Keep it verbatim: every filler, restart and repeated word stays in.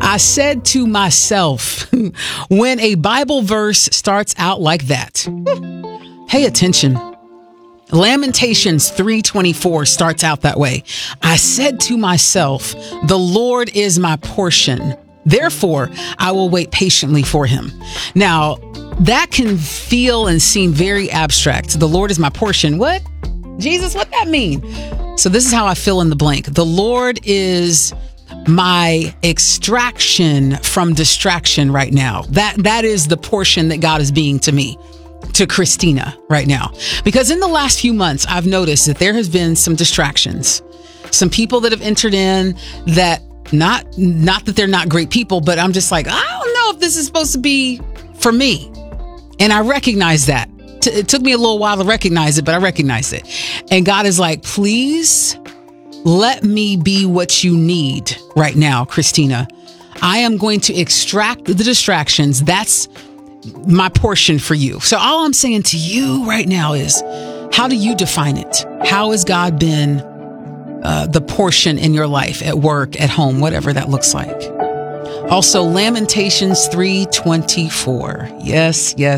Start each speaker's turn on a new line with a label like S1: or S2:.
S1: I said to myself, when a Bible verse starts out like that, pay attention. Lamentations three twenty-four starts out that way. I said to myself, the Lord is my portion. Therefore, I will wait patiently for him. Now, that can feel and seem very abstract. The Lord is my portion. What? Jesus, what that mean? So this is how I fill in the blank. The Lord is my extraction from distraction right now. That that is the portion that God is being to me, to Christina right now. Because in the last few months, I've noticed that there has been some distractions, some people that have entered in that not, not that they're not great people, but I'm just like, I don't know if this is supposed to be for me. And I recognize that. T- it took me a little while to recognize it, but I recognize it. And God is like, please let me be what you need right now, Christina. I am going to extract the distractions. That's my portion for you. So all I'm saying to you right now is, how do you define it? How has God been uh, the portion in your life, at work, at home, whatever that looks like? Also, Lamentations three twenty-four. Yes, yes.